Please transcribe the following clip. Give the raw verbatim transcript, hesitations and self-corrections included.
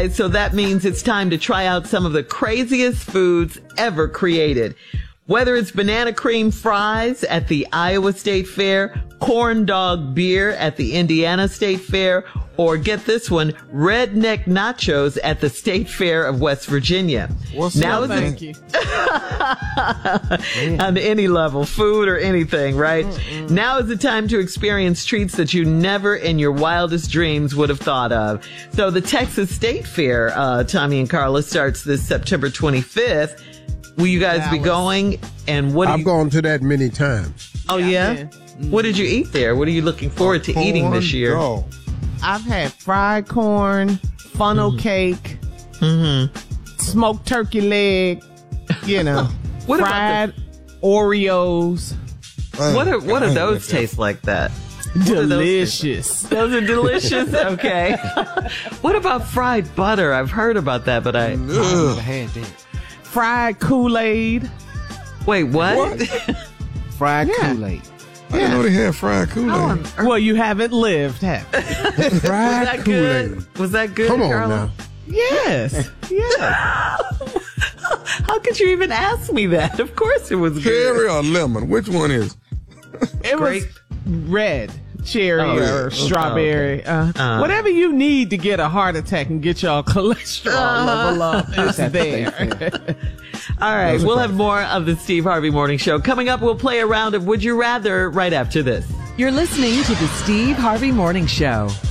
guys, so that means it's time to try out some of the craziest foods ever created. Whether it's banana cream fries at the Iowa State Fair, corn dog beer at the Indiana State Fair, or get this one, redneck nachos at the State Fair of West Virginia. What's now up? Thank you. On any level, food or anything, right? Mm-mm. Now is the time to experience treats that you never in your wildest dreams would have thought of. So the Texas State Fair, uh, Tommy and Carla, starts this September twenty-fifth. Will you guys Dallas. be going? And what? I've you... gone to that many times. Oh yeah. yeah? Mm-hmm. What did you eat there? What are you looking forward to corn eating this year? Dog. I've had fried corn, funnel mm-hmm. cake, mm-hmm. smoked turkey leg, you know, what fried about the... Oreos. What are what do those taste like that? Delicious. Those, those are delicious. Okay. What about fried butter? I've heard about that, but I, I never had that. Fried Kool-Aid. Wait, what? what? Fried yeah. Kool-Aid. I didn't know they had fried Kool-Aid. Oh, well, you haven't lived, have you? Fried Was that Kool-Aid. Good? Was that good, Come on Carla? now. Yes. Yeah. How could you even ask me that? Of course it was good. Cherry or lemon? Which one is? It Grape. was red. Cherry oh, or okay. strawberry. Uh, uh, whatever you need to get a heart attack and get your cholesterol uh, level up is there. All right. We'll have more of the Steve Harvey Morning Show. Coming up, we'll play a round of Would You Rather right after this. You're listening to the Steve Harvey Morning Show.